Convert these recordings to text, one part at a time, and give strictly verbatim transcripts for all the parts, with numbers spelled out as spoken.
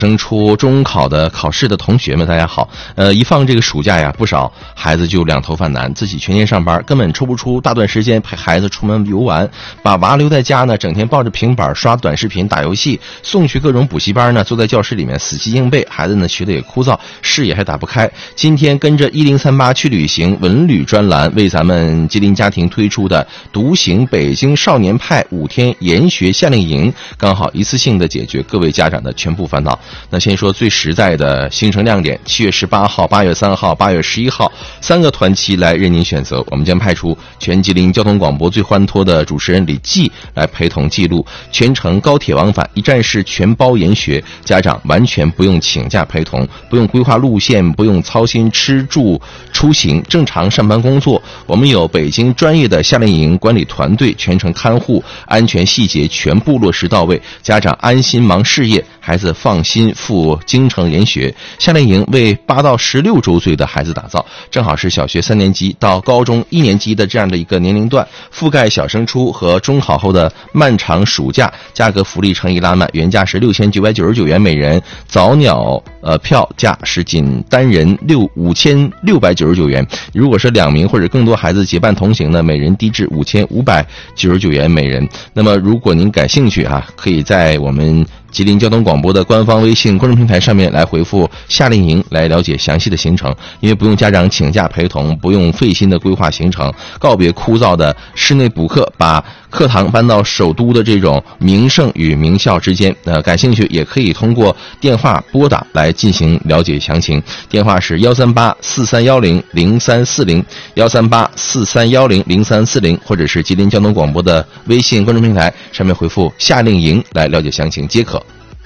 升初中考的考试的同学们，大家好。呃，一放这个暑假呀，不少孩子就两头犯难，自己全年上班，根本抽不出大段时间陪孩子出门游玩，把娃留在家呢，整天抱着平板刷短视频、打游戏，送去各种补习班呢，坐在教室里面死记硬背，孩子呢学得也枯燥，视野还打不开。今天跟着一零三八去旅行文旅专栏，为咱们吉林家庭推出的独行北京少年派五天研学夏令营，刚好一次性的解决各位家长的全部烦恼。那先说最实在的行程亮点，七月十八号、八月三号、八月十一号三个团期来任您选择。我们将派出全吉林交通广播最欢脱的主持人李记来陪同记录全程高铁往返，一站式全包研学，家长完全不用请假陪同，不用规划路线，不用操心吃住出行，正常上班工作。我们有北京专业的夏令营管理团队全程看护，安全细节全部落实到位，家长安心忙事业，孩子放心赴京城研学。夏令营为八到十六周岁的孩子打造，正好是小学三年级到高中一年级的这样的一个年龄段，覆盖小升初和中考后的漫长暑假。价格福利诚意拉满，原价是六千九百九十九元每人，早鸟呃票价是仅单人六五千六百九十九元。如果是两名或者更多孩子结伴同行呢，每人低至五千五百九十九元每人。那么如果您感兴趣啊，可以在我们吉林交通广播的官方微信公众平台上面来回复夏令营来了解详细的行程，因为不用家长请假陪同，不用费心的规划行程，告别枯燥的室内补课，把课堂搬到首都的这种名胜与名校之间。呃，感兴趣也可以通过电话拨打来进行了解详情，电话是幺三八四三幺零零三四零幺三八四三幺零零三四零，或者是吉林交通广播的微信公众平台上面回复夏令营来了解详情皆可。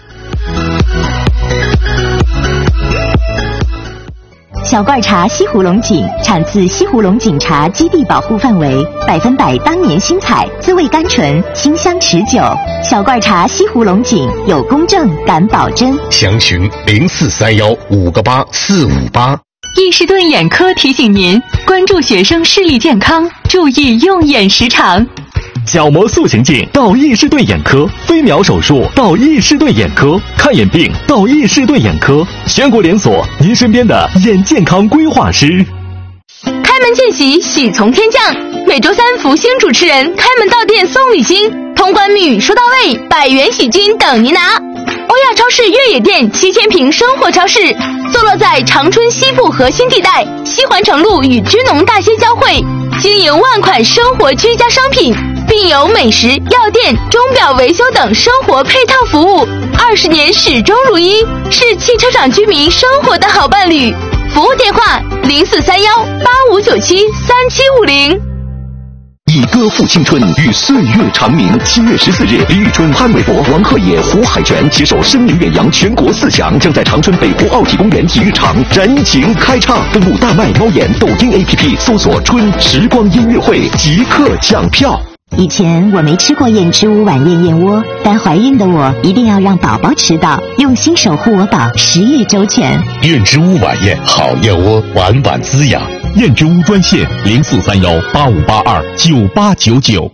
小罐茶西湖龙井产自西湖龙井茶基地保护范围，百分百当年新采，滋味甘醇，清香持久。小罐茶西湖龙井有公证，敢保真。 详询零四三幺五个八四五八。 易士顿眼科提醒您关注学生视力健康，注意用眼时长。 角膜塑形镜到易士顿眼科，飞秒手术到易士顿眼科，看眼病到易士顿眼科，全国连锁，您身边的眼健康规划师。 开门见喜，喜从天降。每周三福星主持人开门到店送礼金，通关密语说到位，百元喜金等您拿。欧亚超市越野店七千平生活超市，坐落在长春西部核心地带，西环城路与支农大街交汇，经营万款生活居家商品，并有美食、药店、钟表维修等生活配套服务，二十年始终如一，是汽车厂居民生活的好伴侣。服务电话零四三幺八五九七三七五零。 以歌赋青春，与岁月长鸣。七月十四日，李宇春、潘玮柏、王鹤野、胡海泉携手声名远扬全国四强，将在长春北部奥体公园体育场燃情开唱。登录大麦猫眼抖音 A P P 搜索春时光音乐会，即刻抢票。 以前我没吃过燕之屋晚宴燕窝，但怀孕的我一定要让宝宝吃到，用心守护我宝，十月周全。 燕之屋晚宴，好燕窝，晚晚滋养。 燕之屋专线零四三幺八五八二九八九九。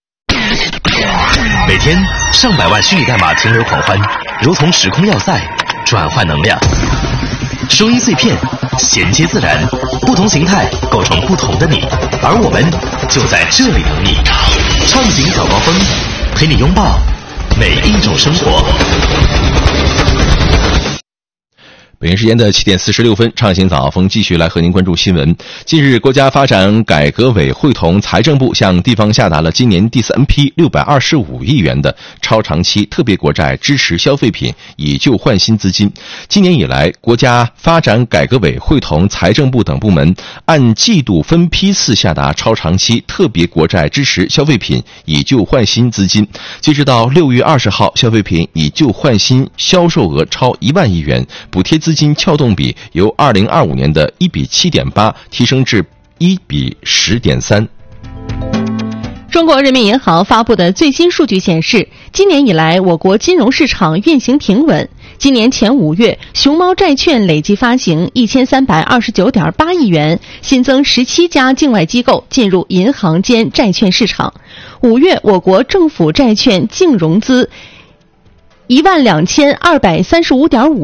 每天上百万虚拟代码停留狂欢，如同时空要塞，转换能量。声音碎片衔接自然，不同形态构成不同的你，而我们就在这里等你。畅行早高峰，陪你拥抱每一种生活。 北京时间的七点四十六分，畅行早高峰继续来和您关注新闻。近日，国家发展改革委会同财政部向地方下达了今年第三批六百二十五亿元的超长期特别国债支持消费品以旧换新资金。今年以来，国家发展改革委会同财政部等部门按季度分批次下达超长期特别国债支持消费品以旧换新资金。截止到六月二十号，消费品以旧换新销售额超一万亿元，补贴资金撬动比由二零二五年的一比七点八提升至一比十点三。 中国人民银行发布的最新数据显示，今年以来我国金融市场运行平稳。今年前五月，熊猫债券累计发行一千三百二十九点八亿元，新增十七家境外机构进入银行间债券市场。五月，我国政府债券净融资一万两千二百三十五点五。